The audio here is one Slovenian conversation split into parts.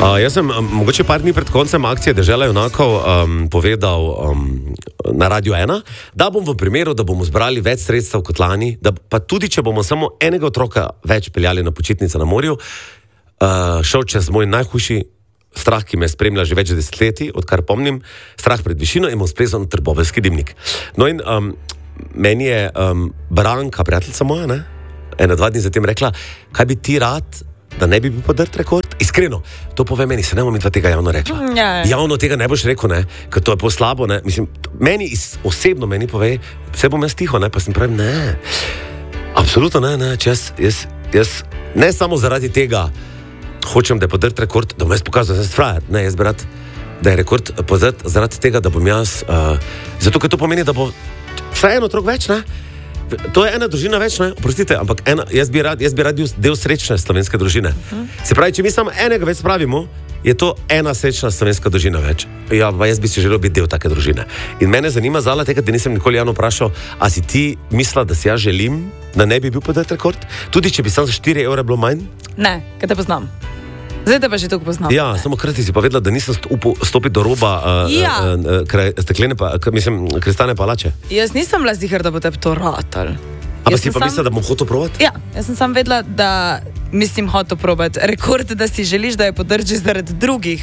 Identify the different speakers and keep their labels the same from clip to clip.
Speaker 1: Jaz sem mogoče par dni pred koncem akcije Dežela junakov povedal na Radio 1, da bom v primeru, da bomo zbrali več sredstev kot lani, da pa tudi, če bomo samo enega otroka več peljali na počitnice na morju, šel čez moj najhujši strah, ki me spremlja že več desetletij, odkar pomnim, strah pred višino in bom splezal na Trboveljski dimnik. No in meni je Branka, prijateljica moja, ne, 1-2 dni zatem rekla, kaj bi ti rad, da ne bi bil podrt rekord? Iskreno, to pove meni, se ne bom tega javno rekla. Javno tega ne boš rekel, ne, ker to je po slabo, ne. Mislim, osebno meni pove, vse bom jaz tiho, ne, pa sem pravim, ne. Absolutno ne, če jaz ne samo zaradi tega hočem, da je podrt rekord, da bom jaz pokazal, da sem frajer, ne, jaz bi rad, da je rekord podrt zaradi tega, da bom jaz, zato, ker to pomeni, da bo vsaj en otrok več, ne. To je ena družina več, ne? Oprostite, ampak jaz bi rad bil del srečne slovenske družine. Se pravi, če mi samo enega več spravimo, je to ena srečna slovenska družina več. Ja, pa jaz bi si želel biti del take družine. In mene zanima zala tega, da nisem nikoli javno vprašal, a si ti mislila, da si jaz želim, da ne bi bil podrt rekord? Tudi, če bi sam za 4 evre bilo manj?
Speaker 2: Ne, ker te poznam. Zdaj te pa že toliko poznam.
Speaker 1: Ja, samo krati si pa vedela, da nisem stopil do roba steklene, kristalne palače.
Speaker 2: Jaz nisem bila ziher, da bo te to ratal.
Speaker 1: A pa si pa mislila, da bom hotel probati?
Speaker 2: Ja, jaz sem sam vedela, da mislim hotel probati rekord, da si želiš, da je podrži zaradi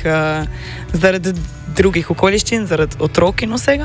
Speaker 2: drugih okoliščin, zaradi otrok in vsega.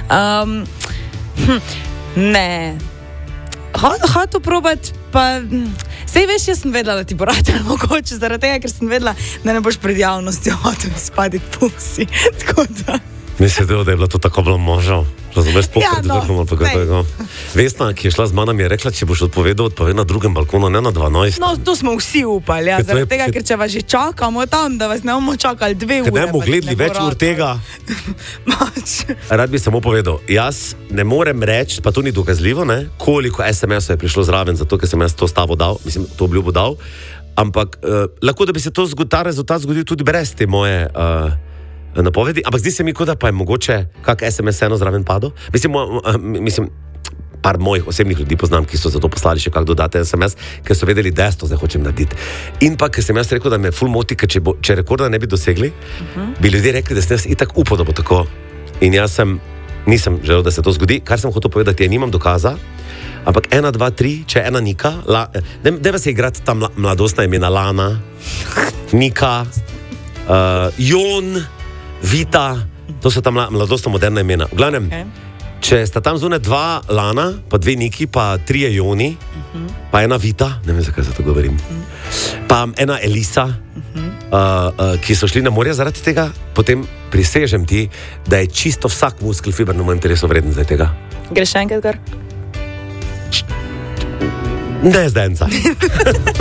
Speaker 2: Ne. Hotel probati, pa... Sej veš, jaz sem vedela, da ti bo ratal mogoče, zaradi tega, ker sem vedela, da ne boš pred javnostjo hotel spaditi pusi. Tako da...
Speaker 1: Mislim, da je bilo to tako bilo možno. Razumeš, pred vrhom ali pa kaj tako. Vesna, ki je šla z mano, mi je rekla, če boš odpovedal na drugem balkonu, ne na 12.
Speaker 2: No, to smo vsi upali, ja, zaradi tega, ker če vas že čakamo tam, da vas ne bomo čakali 2 ure.
Speaker 1: Ker ne bomo gledali več ur tega. Rad bi samo povedal, jaz ne morem reči, pa to ni dokazljivo, ne, koliko SMS-ov je prišlo zraven, zato ker sem jaz to stavo dal, mislim, to obljubo dal, ampak lahko, da bi se ta rezultat zgodil tudi brez te moje napovedi, ampak zdi se mi, kot da pa je mogoče kak SMS eno zraven padel. Mislim, par mojih osebnih ljudi poznam, ki so zato poslali še kak dodaten SMS, ker so vedeli, da to zdaj hočem narediti. In pa, ker sem jaz rekel, da me ful moti, ker če rekorda ne bi dosegli, bi ljudje rekli, da sem jaz itak upal, da bo tako. In jaz nisem želel, da se to zgodi. Kar sem hotel povedati, nimam dokaza, ampak 1, 2, 3, če ena Nika, dajva se igrati ta mladostna imena Lana, Nika, Jon, Vita, to so ta mladostno moderna imena. V glavnem, če sta tam zunaj 2 Lana, pa 2 Niki, pa 3 Joni, pa 1 Vita, ne vem, zakaj za to govorim, pa 1 Elisa, ki so šli na morje zaradi tega, potem prisežem ti, da je čisto vsak muskel fiber na mojem telesu vreden zaradi tega.
Speaker 2: Greš še enkrat, kar?
Speaker 1: Ne, zdaj enca.